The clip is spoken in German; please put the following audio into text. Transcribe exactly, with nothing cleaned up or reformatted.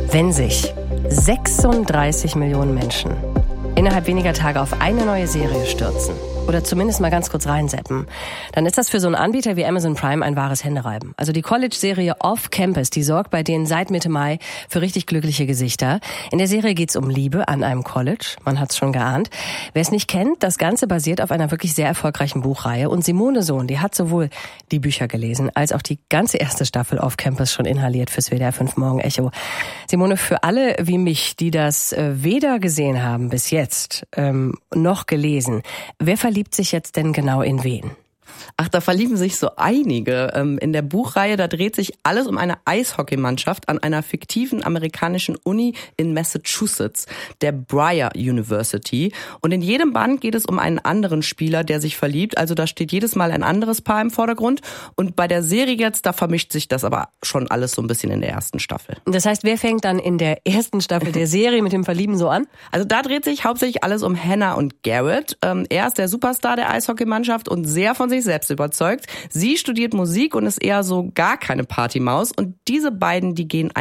Wenn sich sechsunddreißig Millionen Menschen innerhalb weniger Tage auf eine neue Serie stürzen oder zumindest mal ganz kurz reinseppen, dann ist das für so einen Anbieter wie Amazon Prime ein wahres Händereiben. Also die College-Serie Off Campus, die sorgt bei denen seit Mitte Mai für richtig glückliche Gesichter. In der Serie geht's um Liebe an einem College, man hat's schon geahnt. Wer es nicht kennt, das Ganze basiert auf einer wirklich sehr erfolgreichen Buchreihe. Und Simone Sohn, die hat sowohl die Bücher gelesen, als auch die ganze erste Staffel Off Campus schon inhaliert fürs W D R fünf Morgen Echo. Simone, für alle wie mich, die das weder gesehen haben bis jetzt, ähm, noch gelesen, wer verliebt sich jetzt denn genau in wen? Ach, da verlieben sich so einige. In der Buchreihe, da dreht sich alles um eine Eishockeymannschaft an einer fiktiven amerikanischen Uni in Massachusetts, der Breyer University. Und in jedem Band geht es um einen anderen Spieler, der sich verliebt. Also da steht jedes Mal ein anderes Paar im Vordergrund. Und bei der Serie jetzt, da vermischt sich das aber schon alles so ein bisschen in der ersten Staffel. Das heißt, wer fängt dann in der ersten Staffel der Serie mit dem Verlieben so an? Also da dreht sich hauptsächlich alles um Hannah und Garrett. Er ist der Superstar der Eishockeymannschaft und sehr von sich selbst überzeugt. Sie studiert Musik und ist eher so gar keine Partymaus. Und diese beiden, die gehen